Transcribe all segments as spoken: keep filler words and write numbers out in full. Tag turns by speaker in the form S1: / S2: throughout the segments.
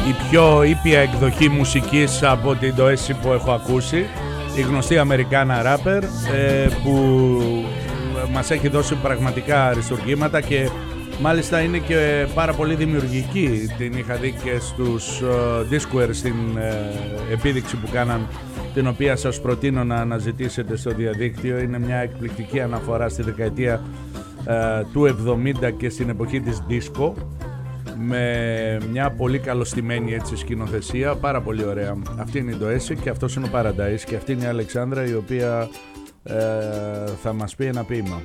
S1: η πιο ήπια εκδοχή μουσικής από την ντοέση που έχω ακούσει. Η γνωστή Αμερικάνα ράπερ ε, που μας έχει δώσει πραγματικά αριστουργήματα και μάλιστα είναι και πάρα πολύ δημιουργική. Την είχα δει και στους uh, Discware στην uh, επίδειξη που κάναν, την οποία σας προτείνω να αναζητήσετε στο διαδίκτυο. Είναι μια εκπληκτική αναφορά στη δεκαετία uh, του εβδομήντα και στην εποχή της disco, με μια πολύ καλωστημένη έτσι σκηνοθεσία, πάρα πολύ ωραία. Αυτή είναι η ντοέση και αυτός είναι ο Paradise και αυτή είναι η Αλεξάνδρα, η οποία uh, θα μας πει ένα ποίημα.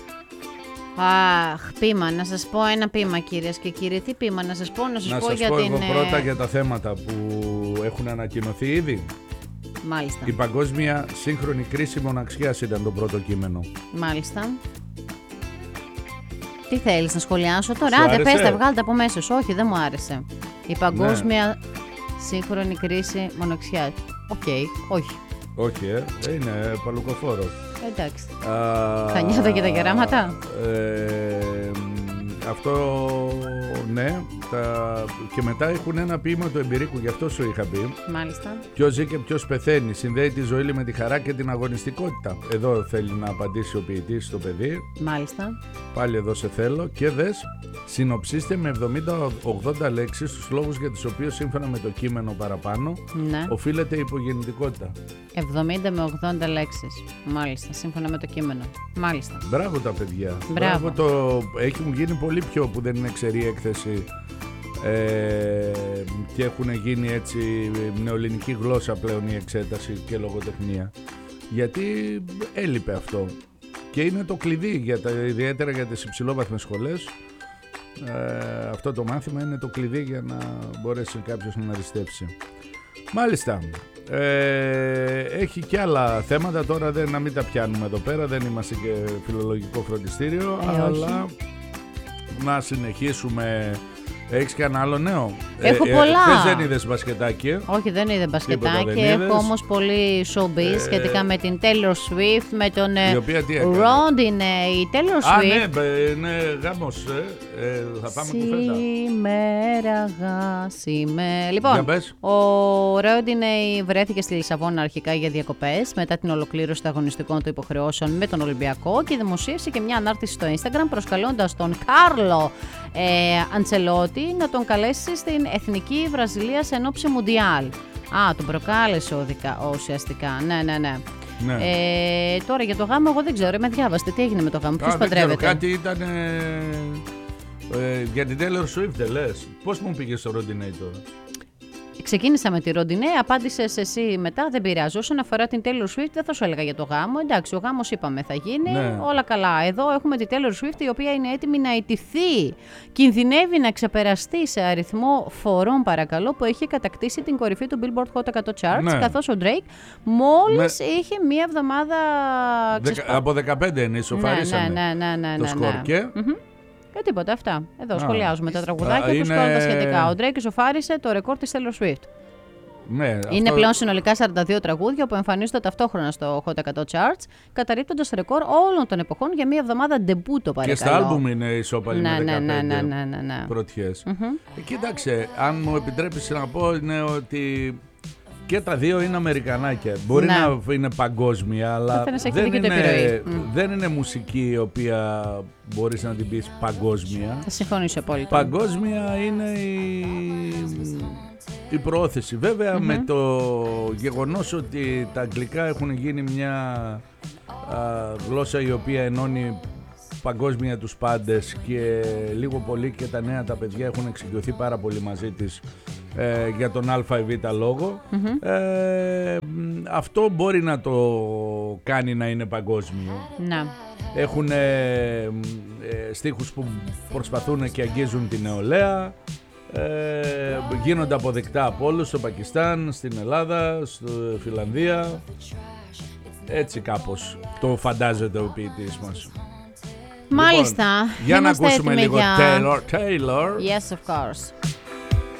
S2: Αχ, ποίημα, να σας πω ένα ποίημα κυρίες και κύριοι. Τι ποίημα να σας πω, να σας
S1: να
S2: πω
S1: σας
S2: για
S1: πω
S2: την...
S1: εγώ πρώτα για τα θέματα που έχουν ανακοινωθεί ήδη.
S2: Μάλιστα.
S1: Η παγκόσμια σύγχρονη κρίση μοναξιάς ήταν το πρώτο κείμενο.
S2: Μάλιστα. Τι θέλεις να σχολιάσω τώρα?
S1: Σου
S2: Άντε
S1: άρεσε?
S2: πες τα, βγάλε τα από μέσως. Όχι, δεν μου άρεσε. Η παγκόσμια ναι. σύγχρονη κρίση μοναξιάς. Οκ, okay, όχι.
S1: Όχι, ε, είναι παλουκοφόρο.
S2: Εντάξει. Θα νιώθω και τα γεράματα.
S1: Ε, αυτό ναι. Τα, και μετά έχουν ένα ποίημα του Εμπειρίκου, γι' αυτό σου είχα πει.
S2: Μάλιστα.
S1: Ποιος ζει και ποιος πεθαίνει. Συνδέει τη ζωή με τη χαρά και την αγωνιστικότητα. Εδώ θέλει να απαντήσει ο ποιητής στο παιδί.
S2: Μάλιστα.
S1: Πάλι εδώ σε θέλω. Και δες, συνοψίστε με εβδομήντα με ογδόντα λέξεις τους λόγους για τους οποίους σύμφωνα με το κείμενο παραπάνω
S2: ναι.
S1: οφείλεται η υπογεννητικότητα.
S2: εβδομήντα με ογδόντα λέξεις. Μάλιστα, σύμφωνα με το κείμενο. Μάλιστα.
S1: Μπράβο τα παιδιά.
S2: Μπράβο.
S1: Μπράβο το... Έχουν γίνει πολύ πιο που δεν είναι ξερή έκθεση ε, και έχουν γίνει έτσι νεοελληνική γλώσσα πλέον η εξέταση και λογοτεχνία. Γιατί έλειπε αυτό. Και είναι το κλειδί, για τα, ιδιαίτερα για τις υψηλόβαθμες σχολές. Ε, αυτό το μάθημα είναι το κλειδί για να μπορέσει κάποιος να αριστεύσει. Μάλιστα. Ε, έχει και άλλα θέματα, τώρα δεν, να μην τα πιάνουμε εδώ πέρα, δεν είμαστε και φιλολογικό φροντιστήριο,
S2: ε,
S1: αλλά όχι. Να συνεχίσουμε. Έχεις κανένα άλλο νέο?
S2: Έχω
S1: ε,
S2: πολλά.
S1: Ε, χθες δεν είδες μπασκετάκι? Ε?
S2: Όχι, δεν είδε μπασκετάκι. Έχω όμως πολύ showbiz ε, σχετικά με την Taylor Swift, με τον Rondinay. Η Taylor Swift.
S1: Α, ναι, είναι γάμος. Ε, ε, θα πάμε κουβέντα.
S2: Σήμερα γα, σήμερα. Λοιπόν, ο Rondinay βρέθηκε στη Λισαβόνα αρχικά για διακοπές μετά την ολοκλήρωση των αγωνιστικών του υποχρεώσεων με τον Ολυμπιακό και δημοσίευσε και μια ανάρτηση στο Instagram προσκαλώντας τον Κάρλο ε, Αντσελότη να τον καλέσει στην Εθνική Βραζιλία εν ώψη Μουντιάλ. Α, τον προκάλεσε οδικά, ουσιαστικά. Ναι, ναι, ναι.
S1: ναι.
S2: Ε, τώρα για το γάμο, εγώ δεν ξέρω. Με διάβαστε. Τι έγινε με το γάμο, ποιος παντρεύεται?
S1: Κάτι ήταν. Ε, ε, για την Taylor Swift, λες. Πώς μου πήγε στο Rondinay τώρα?
S2: Ξεκίνησα με τη Rondinay, απάντησες εσύ μετά, δεν πειράζει. Όσον αφορά την Taylor Swift, δεν θα σου έλεγα για το γάμο. Εντάξει, ο γάμος είπαμε θα γίνει, ναι. Όλα καλά. Εδώ έχουμε τη Taylor Swift, η οποία είναι έτοιμη να ιτηθεί. Κινδυνεύει να ξεπεραστεί σε αριθμό φορών, παρακαλώ, που έχει κατακτήσει την κορυφή του Billboard Hot εκατό Charts, ναι. Καθώς ο Drake μόλις ναι. είχε μία εβδομάδα.
S1: Δεκα, από δεκαπέντε είναι, ισοφαρίσανε
S2: ναι, ναι, ναι, ναι, ναι,
S1: το σκορ
S2: ναι.
S1: και...
S2: Mm-hmm. Και τίποτα, αυτά. Εδώ
S1: Α,
S2: σχολιάζουμε τα τραγουδάκια
S1: είναι...
S2: τους και όλα τα σχετικά. Ο Drake ισοφάρισε το ρεκόρ της Taylor Swift.
S1: Ναι,
S2: είναι
S1: αυτό...
S2: πλέον συνολικά σαράντα δύο τραγούδια που εμφανίζονται ταυτόχρονα στο Hot εκατό Charts, καταρρίπτοντας ρεκόρ όλων των εποχών για μία εβδομάδα ντεμπούτο, παρακαλώ.
S1: Και στα άλμπουμ είναι ισόπαλοι
S2: ναι,
S1: με δεκαπέντε
S2: ναι, ναι, ναι, ναι, ναι.
S1: πρωτιές.
S2: Mm-hmm.
S1: Ε, κοίταξε, αν μου επιτρέπεις να πω είναι ότι και τα δύο είναι αμερικανάκια. Μπορεί ναι. να είναι παγκόσμια, αλλά δεν είναι, mm. δεν είναι μουσική η οποία μπορείς να την πεις παγκόσμια.
S2: Θα συμφωνήσω απόλυτα.
S1: Παγκόσμια είναι η, η προώθηση. Βέβαια mm-hmm. με το γεγονός ότι τα αγγλικά έχουν γίνει μια α, γλώσσα η οποία ενώνει παγκόσμια τους πάντες και λίγο πολύ και τα νέα τα παιδιά έχουν εξοικειωθεί πάρα πολύ μαζί της ε, για τον α ή β λόγο. Mm-hmm. Ε, αυτό μπορεί να το κάνει να είναι παγκόσμιο.
S2: Να.
S1: Έχουν ε, ε, στίχους που προσπαθούν και αγγίζουν την νεολαία. Ε, γίνονται αποδεκτά από όλους στο Πακιστάν, στην Ελλάδα, στη Φιλανδία. Έτσι κάπως το φαντάζεται ο ποιητής μας.
S2: Μάλιστα.
S1: Λοιπόν, για να ακούσουμε λίγο
S2: για...
S1: Taylor, Taylor.
S2: Yes, of course.